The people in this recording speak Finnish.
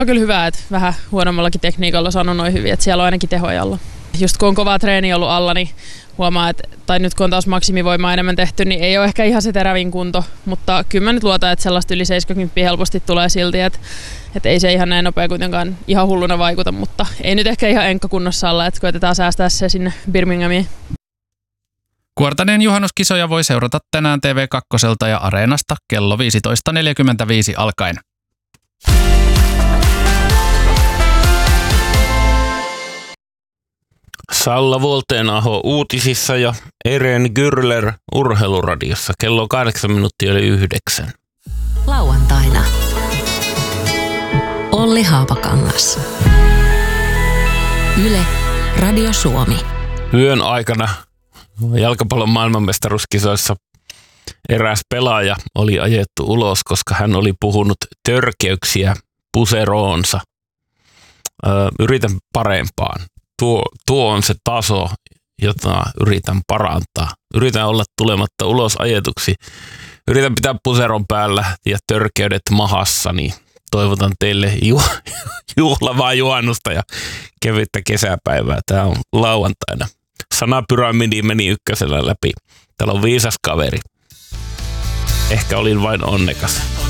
On kyllä hyvä, että vähän huonommallakin tekniikalla saanut noin hyvin, että siellä on ainakin tehoja alla. Just kun on kovaa treeni ollut alla, niin huomaa, että, tai nyt kun on taas maksimivoimaa enemmän tehty, niin ei ole ehkä ihan se terävin kunto, mutta kyllä mä nyt luotan, että sellaista yli 70 helposti tulee silti, että ei se ihan näin nopea kuitenkaan ihan hulluna vaikuta, mutta ei nyt ehkä ihan enkkakunnossa olla, että koetetaan säästää se sinne Birminghamiin. Kuortaneen juhannuskisoja voi seurata tänään TV2 ja Areenasta kello 15.45 alkaen. Salla Voltenaho uutisissa ja Eren Gürler urheiluradiossa kello 8:08. Lauantaina. Olli Haapakangas. Yle, Radio Suomi. Yön aikana jalkapallon maailmanmestaruuskisoissa eräs pelaaja oli ajettu ulos, koska hän oli puhunut törkeyksiä puseroonsa. Yritän parempaan. Tuo on se taso, jota yritän parantaa. Yritän olla tulematta ulos ajetuksi. Yritän pitää puseron päällä ja törkeydet mahassa, niin toivotan teille juhlavaa juhannusta ja kevyttä kesäpäivää. Tämä on lauantaina. Sanapyramidi meni ykkösellä läpi. Täällä on viisas kaveri. Ehkä olin vain onnekas.